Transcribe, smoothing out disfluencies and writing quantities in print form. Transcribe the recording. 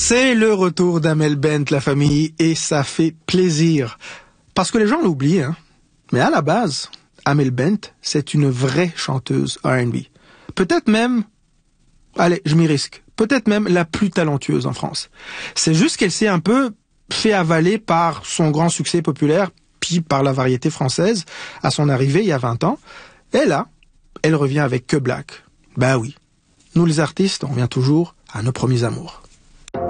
C'est le retour d'Amel Bent, la famille, et ça fait plaisir. Parce que les gens l'oublient, hein. Mais à la base, Amel Bent, c'est une vraie chanteuse R&B. Peut-être même, allez, je m'y risque, peut-être même la plus talentueuse en France. C'est juste qu'elle s'est un peu fait avaler par son grand succès populaire, puis par la variété française, à son arrivée il y a 20 ans. Et là, elle revient avec Que Black. Ben oui, nous les artistes, on revient toujours à nos premiers amours.